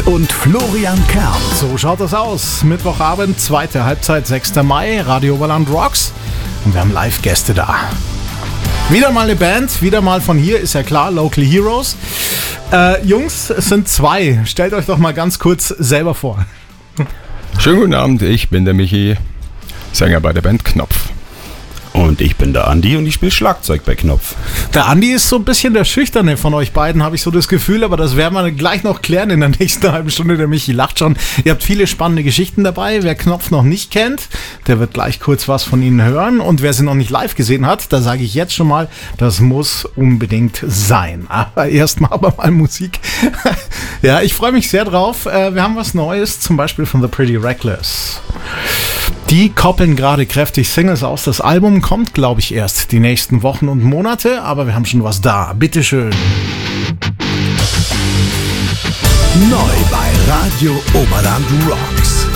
und Florian Kern. So schaut das aus. Mittwochabend, zweite Halbzeit, 6. Mai, Radio Oberland Rocks. Und wir haben Live-Gäste da. Wieder mal eine Band, wieder mal von hier, ist ja klar, Local Heroes. Jungs, es sind zwei. Stellt euch doch mal ganz kurz selber vor. Schönen guten Abend, ich bin der Michi, Sänger bei der Band Knopf. Und ich bin der Andi und ich spiele Schlagzeug bei Knopf. Der Andi ist so ein bisschen der Schüchterne von euch beiden, habe ich so das Gefühl, aber das werden wir gleich noch klären in der nächsten halben Stunde. Der Michi lacht schon. Ihr habt viele spannende Geschichten dabei. Wer Knopf noch nicht kennt, der wird gleich kurz was von ihnen hören. Und wer sie noch nicht live gesehen hat, da sage ich jetzt schon mal, das muss unbedingt sein. Aber erstmal mal Musik. Ja, ich freue mich sehr drauf. Wir haben was Neues, zum Beispiel von The Pretty Reckless. Die koppeln gerade kräftig Singles aus. Das Album kommt, glaube ich, erst die nächsten Wochen und Monate, aber wir haben schon was da. Bitteschön. Neu bei Radio Oberland Rocks.